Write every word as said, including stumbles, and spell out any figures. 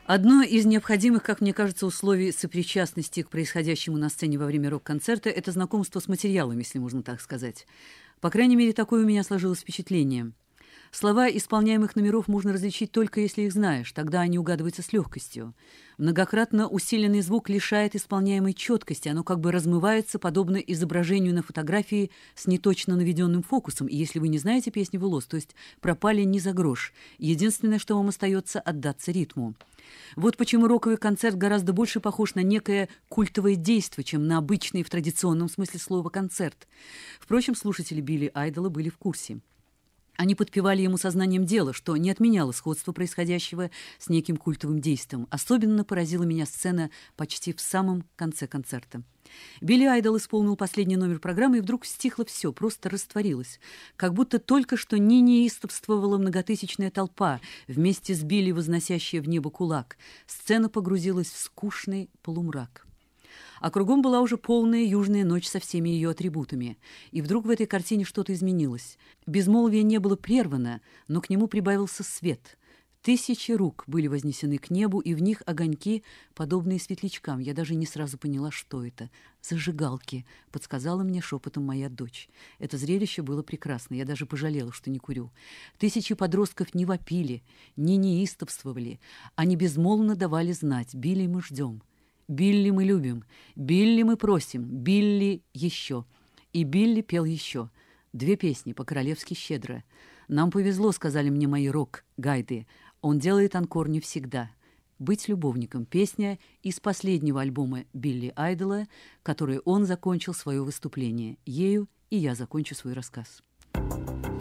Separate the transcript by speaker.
Speaker 1: Одно из необходимых, как мне кажется, условий сопричастности к происходящему на сцене во время рок-концерта – это знакомство с материалом, если можно так сказать. По крайней мере, такое у меня сложилось впечатление. Слова исполняемых номеров можно различить только если их знаешь, тогда они угадываются с легкостью. Многократно усиленный звук лишает исполняемой четкости, оно как бы размывается, подобно изображению на фотографии с неточно наведенным фокусом, и если вы не знаете песни в улос, то есть пропали ни за грош. Единственное, что вам остается – отдаться ритму. Вот почему роковый концерт гораздо больше похож на некое культовое действо, чем на обычный в традиционном смысле слова концерт. Впрочем, слушатели Билли Айдола были в курсе. Они подпевали ему сознанием дела, что не отменяло сходство происходящего с неким культовым действом. Особенно поразила меня сцена почти в самом конце концерта. Билли Айдол исполнил последний номер программы, и вдруг стихло все, просто растворилось. Как будто только что не неистовствовала многотысячная толпа, вместе с Билли, возносящая в небо кулак. Сцена погрузилась в скучный полумрак. А кругом была уже полная южная ночь со всеми ее атрибутами. И вдруг в этой картине что-то изменилось. Безмолвие не было прервано, но к нему прибавился свет. Тысячи рук были вознесены к небу, и в них огоньки, подобные светлячкам. Я даже не сразу поняла, что это. «Зажигалки», — подсказала мне шепотом моя дочь. Это зрелище было прекрасно, я даже пожалела, что не курю. Тысячи подростков не вопили, не неистовствовали. Они безмолвно давали знать: «Билли мы ждем». «Билли мы любим», «Билли мы просим», «Билли еще». И Билли пел еще. Две песни по-королевски щедро. «Нам повезло», — сказали мне мои рок-гайды. «Он делает анкор не всегда». «Быть любовником» — песня из последнего альбома Билли Айдола, которой он закончил свое выступление. Ею и я закончу свой рассказ.